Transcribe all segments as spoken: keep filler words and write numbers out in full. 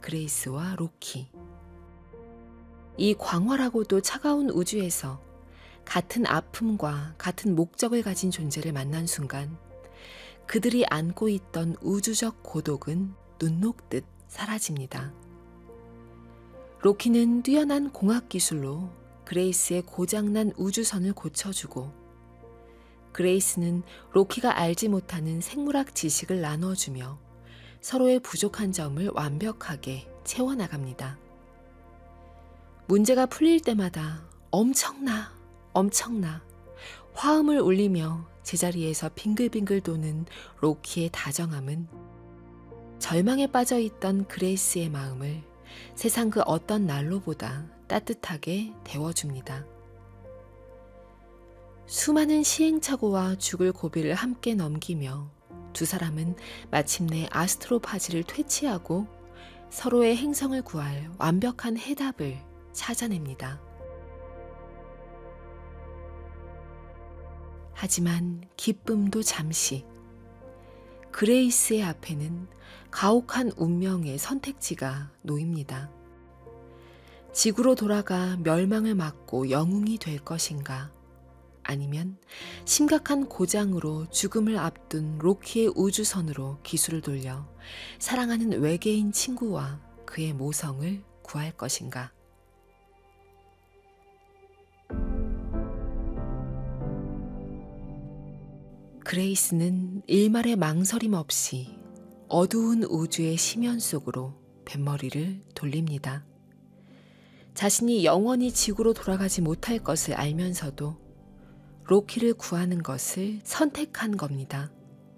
그레이스와 로키. 이 광활하고도 차가운 우주에서 같은 아픔과 같은 목적을 가진 존재를 만난 순간 그들이 안고 있던 우주적 고독은 눈 녹듯 사라집니다. 로키는 뛰어난 공학 기술로 그레이스의 고장난 우주선을 고쳐주고, 그레이스는 로키가 알지 못하는 생물학 지식을 나눠주며 서로의 부족한 점을 완벽하게 채워나갑니다. 문제가 풀릴 때마다 엄청나, 엄청나 화음을 울리며 제자리에서 빙글빙글 도는 로키의 다정함은 절망에 빠져있던 그레이스의 마음을 세상 그 어떤 난로보다 따뜻하게 데워줍니다. 수많은 시행착오와 죽을 고비를 함께 넘기며 두 사람은 마침내 아스트로파지를 퇴치하고 서로의 행성을 구할 완벽한 해답을 찾아냅니다. 하지만 기쁨도 잠시. 그레이스의 앞에는 가혹한 운명의 선택지가 놓입니다. 지구로 돌아가 멸망을 막고 영웅이 될 것인가? 아니면 심각한 고장으로 죽음을 앞둔 로키의 우주선으로 기술을 돌려 사랑하는 외계인 친구와 그의 모성을 구할 것인가? 그레이스는 일말의 망설임 없이 어두운 우주의 심연 속으로 뱃머리를 돌립니다. 자신이 영원히 지구로 돌아가지 못할 것을 알면서도 로키를 구하는 것을 선택한 겁니다.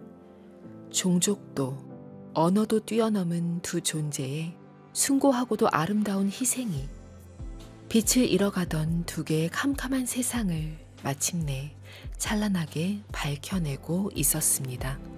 종족도 언어도 뛰어넘은 두 존재의 숭고하고도 아름다운 희생이 빛을 잃어가던 두 개의 캄캄한 세상을 마침내 찬란하게 밝혀내고 있었습니다.